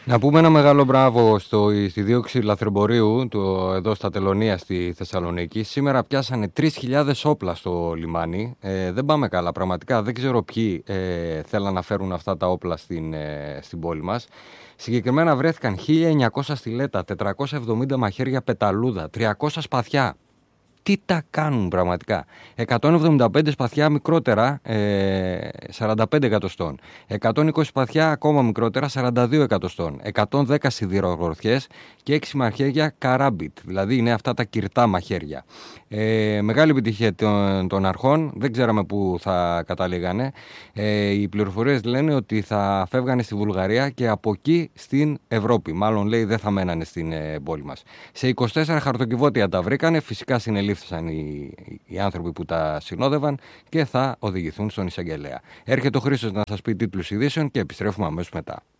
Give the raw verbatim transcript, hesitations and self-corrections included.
Να πούμε ένα μεγάλο μπράβο στο, στη δίωξη λαθρεμπορίου το, εδώ στα Τελωνία στη Θεσσαλονίκη. Σήμερα πιάσανε τρεις χιλιάδες όπλα στο λιμάνι. Ε, δεν πάμε καλά πραγματικά. Δεν ξέρω ποιοι ε, θέλαν να φέρουν αυτά τα όπλα στην, ε, στην πόλη μας. Συγκεκριμένα βρέθηκαν χίλια εννιακόσια στιλέτα, τετρακόσια εβδομήντα μαχαίρια πεταλούδα, τριακόσια σπαθιά. Τι τα κάνουν πραγματικά. εκατόν εβδομήντα πέντε σπαθιά μικρότερα, ε, σαράντα πέντε εκατοστών. εκατόν είκοσι σπαθιά ακόμα μικρότερα, σαράντα δύο εκατοστών. εκατόν δέκα σιδηρογορθιές και έξι μαχαίρια καράμπιτ. Δηλαδή είναι αυτά τα κυρτά μαχαίρια. Ε, μεγάλη επιτυχία των, των αρχών. Δεν ξέραμε πού θα καταλήγανε. Ε, οι πληροφορίες λένε ότι θα φεύγανε στη Βουλγαρία και από εκεί στην Ευρώπη. Μάλλον λέει δεν θα μένανε στην ε, πόλη μας. Σε είκοσι τέσσερα χαρτοκιβώτια τα βρήκανε. Φυσικά συνελήφθησαν οι, οι άνθρωποι που τα συνόδευαν και θα οδηγηθούν στον εισαγγελέα. Έρχεται ο Χρήστος να σας πει τίτλους ειδήσεων και επιστρέφουμε αμέσως μετά.